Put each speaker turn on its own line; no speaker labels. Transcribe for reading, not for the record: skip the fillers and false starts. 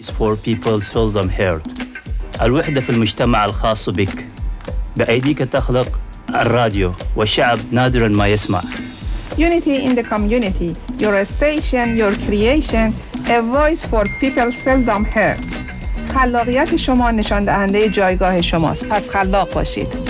for people seldom heard. الوحدة في المجتمع الخاص بك. بأيديك تخلق الراديو والشعب نادراً ما يسمع.
Unity in the community, your station, your creation, a voice for people seldom heard. خلاقیت شما نشان دهنده جایگاه شماست. پس خلاق باشید.